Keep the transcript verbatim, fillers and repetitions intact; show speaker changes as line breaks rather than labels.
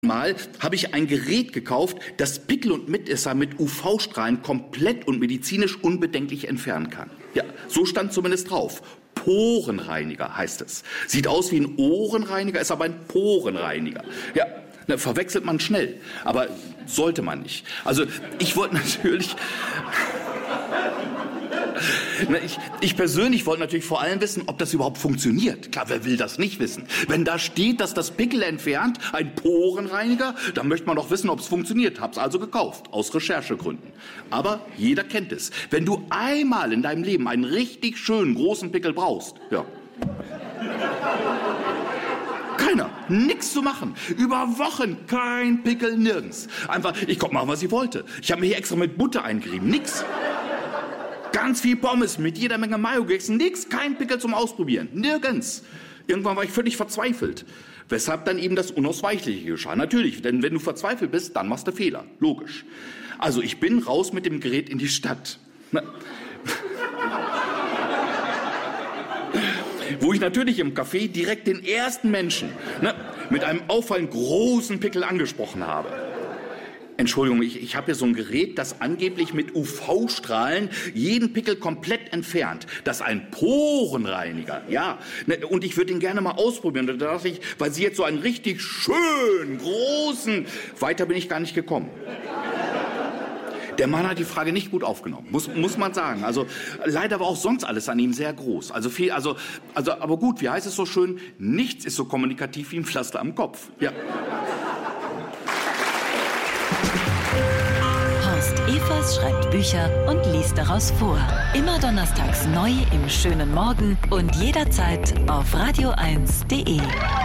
Mal habe ich ein Gerät gekauft, das Pickel und Mitesser mit U V-Strahlen komplett und medizinisch unbedenklich entfernen kann. Ja, so stand zumindest drauf. Porenreiniger heißt es. Sieht aus wie ein Ohrenreiniger, ist aber ein Porenreiniger. Ja, ne, verwechselt man schnell, aber sollte man nicht. Also ich wollte natürlich... Ich, ich persönlich wollte natürlich vor allem wissen, ob das überhaupt funktioniert. Klar, wer will das nicht wissen? Wenn da steht, dass das Pickel entfernt, ein Porenreiniger, dann möchte man doch wissen, ob es funktioniert. Hab's also gekauft, aus Recherchegründen. Aber jeder kennt es. Wenn du einmal in deinem Leben einen richtig schönen großen Pickel brauchst, ja. Keiner, nix zu machen. Über Wochen kein Pickel, nirgends. Einfach, ich konnte machen, was ich wollte. Ich habe mir hier extra mit Butter eingerieben, nix. Ganz viel Pommes mit jeder Menge Mayo gegessen, nix, kein Pickel zum Ausprobieren, nirgends. Irgendwann war ich völlig verzweifelt, weshalb dann eben das Unausweichliche geschah. Natürlich, denn wenn du verzweifelt bist, dann machst du Fehler, logisch. Also ich bin raus mit dem Gerät in die Stadt. Wo ich natürlich im Café direkt den ersten Menschen ne, mit einem auffallend großen Pickel angesprochen habe. Entschuldigung, ich, ich habe hier so ein Gerät, das angeblich mit U V-Strahlen jeden Pickel komplett entfernt. Das ist ein Porenreiniger, ja. Und ich würde ihn gerne mal ausprobieren. Da dachte ich, weil Sie jetzt so einen richtig schönen, großen... Weiter bin ich gar nicht gekommen. Der Mann hat die Frage nicht gut aufgenommen, muss, muss man sagen. Also leider war auch sonst alles an ihm sehr groß. Also viel, also, also, aber gut, wie heißt es so schön? Nichts ist so kommunikativ wie ein Pflaster am Kopf. Ja.
Evers schreibt Bücher und liest daraus vor. Immer donnerstags neu im schönen Morgen und jederzeit auf radio eins punkt de.